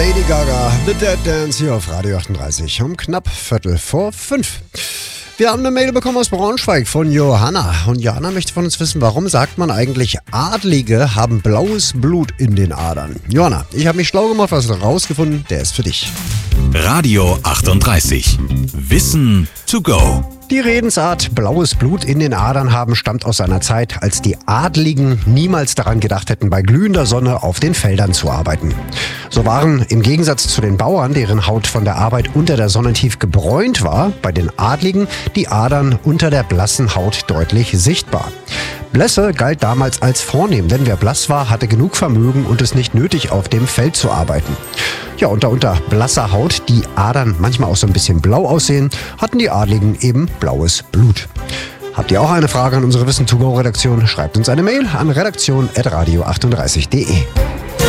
Lady Gaga, The Dead Dance hier auf Radio 38 um knapp 4:45. Wir haben eine Mail bekommen aus Braunschweig von Johanna. Und Johanna möchte von uns wissen, warum sagt man eigentlich, Adlige haben blaues Blut in den Adern? Johanna, ich habe mich schlau gemacht, was rausgefunden, der ist für dich. Radio 38. Wissen to go. Die Redensart blaues Blut in den Adern haben stammt aus einer Zeit, als die Adligen niemals daran gedacht hätten, bei glühender Sonne auf den Feldern zu arbeiten. So waren im Gegensatz zu den Bauern, deren Haut von der Arbeit unter der Sonne tief gebräunt war, bei den Adligen die Adern unter der blassen Haut deutlich sichtbar. Blässe galt damals als vornehm, denn wer blass war, hatte genug Vermögen und es nicht nötig, auf dem Feld zu arbeiten. Ja, unter blasser Haut, die Adern manchmal auch so ein bisschen blau aussehen, hatten die Adligen eben blaues Blut. Habt ihr auch eine Frage an unsere Wissen-to-go-Redaktion? Schreibt uns eine Mail an redaktion@radio38.de.